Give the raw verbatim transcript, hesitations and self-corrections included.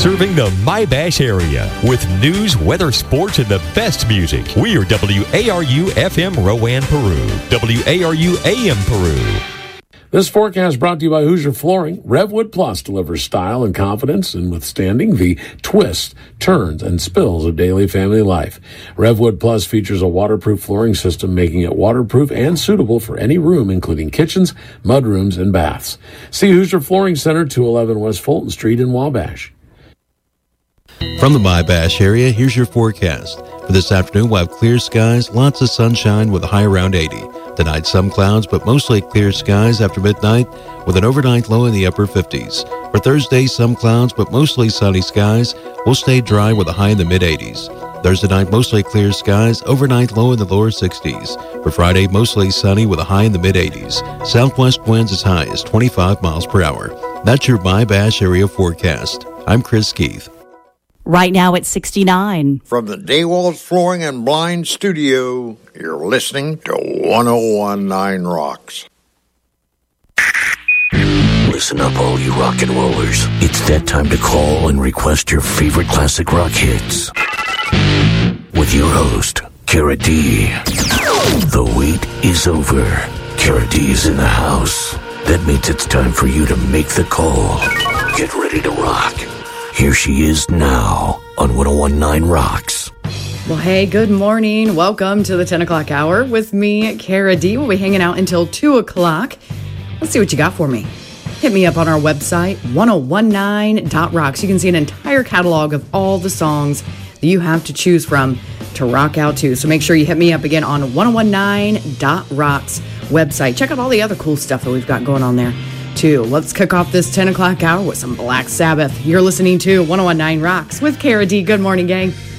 Serving the My-Bash area with news, weather, sports, and the best music. We are W A R U F M Rowan, Peru. W A R U A M Peru. This forecast brought to you by Hoosier Flooring. Revwood Plus delivers style and confidence in withstanding the twists, turns, and spills of daily family life. Revwood Plus features a waterproof flooring system, making it waterproof and suitable for any room, including kitchens, mudrooms, and baths. See Hoosier Flooring Center, two eleven West Fulton Street in Wabash. From the My-Bash area, here's your forecast. For this afternoon, we'll have clear skies, lots of sunshine with a high around eighty. Tonight, some clouds, but mostly clear skies after midnight with an overnight low in the upper fifties. For Thursday, some clouds, but mostly sunny skies. We'll stay dry with a high in the mid-eighties. Thursday night, mostly clear skies, overnight low in the lower sixties. For Friday, mostly sunny with a high in the mid-eighties. Southwest winds as high as twenty-five miles per hour. That's your My-Bash area forecast. I'm Chris Keith. Right now it's sixty-nine. From the Daywalls Flooring and Blind Studio, you're listening to one oh one point nine Rocks. Listen up, all you rock and rollers. It's that time to call and request your favorite classic rock hits. With your host, Kara D. The wait is over. Kara D is in the house. That means it's time for you to make the call. Get ready to rock. Here she is now on one oh one point nine Rocks. Well, hey, good morning. Welcome to the ten o'clock hour with me, Kara D. We'll be hanging out until two o'clock. Let's see what you got for me. Hit me up on our website, ten nineteen dot rocks. You can see an entire catalog of all the songs that you have to choose from to rock out to. So make sure you hit me up again on ten nineteen dot rocks website. Check out all the other cool stuff that we've got going on there, too. Let's kick off this ten o'clock hour with some Black Sabbath. You're listening to ten nineteen Rocks with Kara D. Good morning, gang.